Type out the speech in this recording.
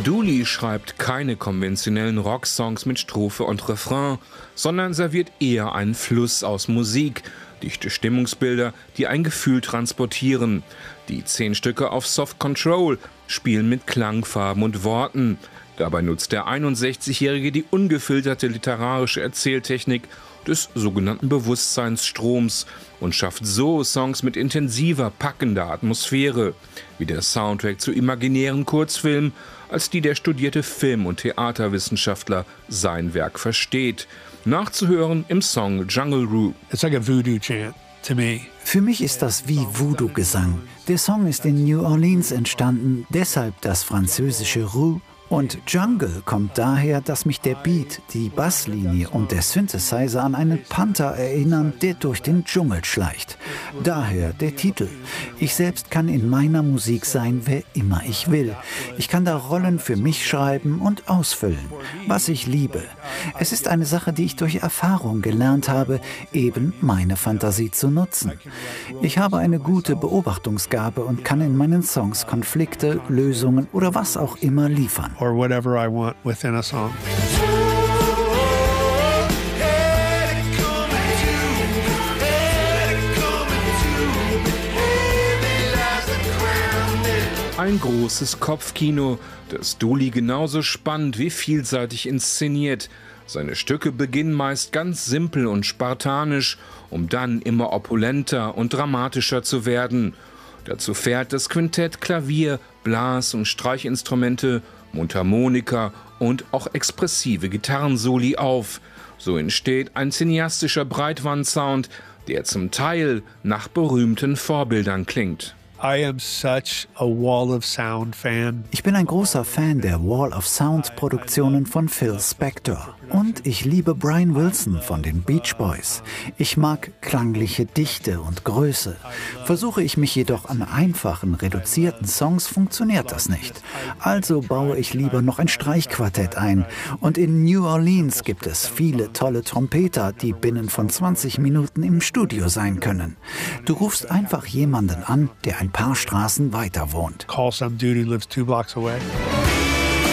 Dooley schreibt keine konventionellen Rocksongs mit Strophe und Refrain, sondern serviert eher einen Fluss aus Musik, dichte Stimmungsbilder, die ein Gefühl transportieren. Die 10 Stücke auf Soft Control spielen mit Klangfarben und Worten. Dabei nutzt der 61-Jährige die ungefilterte literarische Erzähltechnik des sogenannten Bewusstseinsstroms und schafft so Songs mit intensiver, packender Atmosphäre, wie der Soundtrack zu imaginären Kurzfilmen, als die der studierte Film- und Theaterwissenschaftler sein Werk versteht. Nachzuhören im Song Jungle Roo. It's like a voodoo chant to me. Für mich ist das wie Voodoo-Gesang. Der Song ist in New Orleans entstanden, deshalb das französische Roo. Und Jungle kommt daher, dass mich der Beat, die Basslinie und der Synthesizer an einen Panther erinnern, der durch den Dschungel schleicht. Daher der Titel. Ich selbst kann in meiner Musik sein, wer immer ich will. Ich kann da Rollen für mich schreiben und ausfüllen, was ich liebe. Es ist eine Sache, die ich durch Erfahrung gelernt habe, eben meine Fantasie zu nutzen. Ich habe eine gute Beobachtungsgabe und kann in meinen Songs Konflikte, Lösungen oder was auch immer liefern. Or whatever I want within a song. Ein großes Kopfkino, das Dooley genauso spannend wie vielseitig inszeniert. Seine Stücke beginnen meist ganz simpel und spartanisch, um dann immer opulenter und dramatischer zu werden. Dazu fährt das Quintett Klavier, Blas- und Streichinstrumente, Mundharmonika und auch expressive Gitarrensoli auf. So entsteht ein cineastischer Breitwandsound, der zum Teil nach berühmten Vorbildern klingt. I am such a Wall of Sound fan. Ich bin ein großer Fan der Wall of Sound Produktionen von Phil Spector. Und ich liebe Brian Wilson von den Beach Boys. Ich mag klangliche Dichte und Größe. Versuche ich mich jedoch an einfachen, reduzierten Songs, funktioniert das nicht. Also baue ich lieber noch ein Streichquartett ein. Und in New Orleans gibt es viele tolle Trompeter, die binnen von 20 Minuten im Studio sein können. Du rufst einfach jemanden an, der ein paar Straßen weiter wohnt. Call some dude who lives 2 blocks away.